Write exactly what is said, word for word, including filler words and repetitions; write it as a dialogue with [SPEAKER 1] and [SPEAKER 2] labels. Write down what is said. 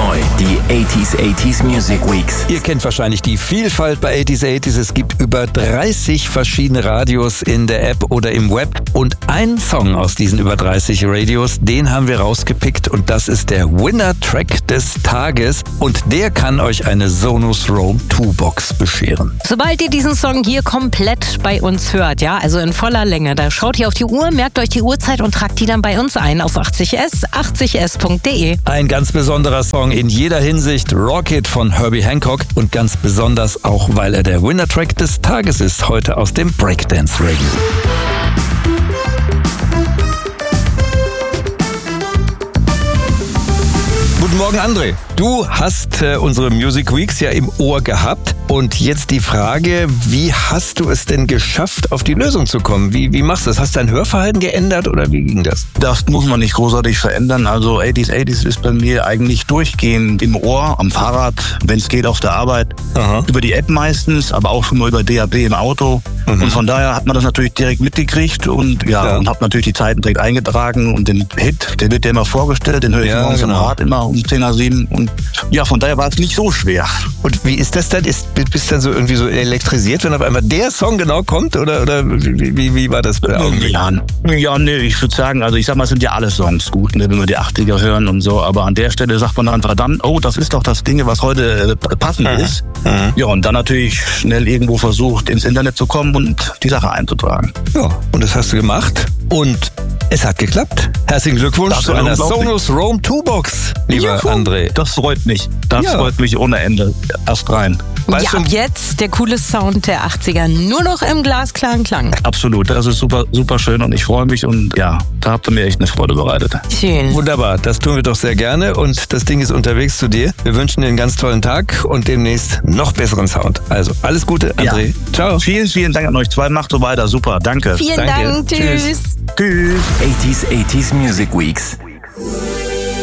[SPEAKER 1] neu, die eighties eighties Music Weeks.
[SPEAKER 2] Ihr kennt wahrscheinlich die Vielfalt bei eighties eighties. Es gibt über dreißig verschiedene Radios in der App oder im Web. Und einen Song aus diesen über dreißig Radios, den haben wir rausgepickt. Und das ist der Winner-Track des Tages. Und der kann euch eine Sonos Roam zwei Box bescheren.
[SPEAKER 3] Sobald ihr diesen Song hier komplett bei uns hört, ja, also in voller Länge, da schaut ihr auf die Uhr, merkt euch die Uhrzeit und tragt die dann bei uns ein auf achtzig S, achtzig S punkt de.
[SPEAKER 2] Ein ganz besonderer Song in jeder Hinsicht, Rocket von Herbie Hancock und ganz besonders auch, weil er der Winner-Track des Tages ist, heute aus dem Breakdance Radio. Guten Morgen, André. Du hast äh, unsere Music Weeks ja im Ohr gehabt. Und jetzt die Frage, wie hast du es denn geschafft, auf die Lösung zu kommen? Wie, wie machst du das? Hast du dein Hörverhalten geändert oder wie ging das?
[SPEAKER 4] Das muss man nicht großartig verändern. Also eighties eighties ist bei mir eigentlich durchgehend im Ohr, am Fahrrad, wenn es geht auf der Arbeit. Aha. Über die App meistens, aber auch schon mal über D A B im Auto. Mhm. Und von daher hat man das natürlich direkt mitgekriegt und ja, ja. und habe natürlich die Zeiten direkt eingetragen und den Hit, der wird ja immer vorgestellt, den höre ich ja, morgens genau. im Rad immer um zehn nach sieben und ja, von daher war es nicht so schwer.
[SPEAKER 2] Und wie ist das dann? Ist, bist du dann so irgendwie so elektrisiert, wenn auf einmal der Song genau kommt oder, oder wie, wie, wie war das bei Augenblick?
[SPEAKER 4] Ja, ja, nee, ich würde sagen, also ich sag mal, es sind ja alle Songs gut, ne, wenn wir die achtziger hören und so, aber an der Stelle sagt man dann verdammt, oh, das ist doch das Ding, was heute äh, passend Aha. ist. Aha. Ja, und dann natürlich schnell irgendwo versucht, ins Internet zu kommen und die Sache einzutragen.
[SPEAKER 2] Ja, und das hast du gemacht und es hat geklappt. Herzlichen Glückwunsch
[SPEAKER 4] das
[SPEAKER 2] zu einer Sonos Roam zwei Box, lieber Juhu. André.
[SPEAKER 4] Das freut mich. Das ja. freut mich ohne Ende. Erst rein.
[SPEAKER 3] Weißt ja, ab jetzt der coole Sound der achtziger, nur noch im glasklaren Klang.
[SPEAKER 4] Absolut, das ist super, super schön und ich freue mich und ja, da habt ihr mir echt eine Freude bereitet.
[SPEAKER 3] Schön.
[SPEAKER 2] Wunderbar, das tun wir doch sehr gerne und das Ding ist unterwegs zu dir. Wir wünschen dir einen ganz tollen Tag und demnächst noch besseren Sound. Also alles Gute, André. Ja. Ciao.
[SPEAKER 4] Vielen, vielen Dank an euch zwei. Macht so weiter. Super, danke.
[SPEAKER 3] Vielen
[SPEAKER 2] danke.
[SPEAKER 3] Dank. Tschüss.
[SPEAKER 4] Tschüss.
[SPEAKER 1] eighties eighties Music Weeks.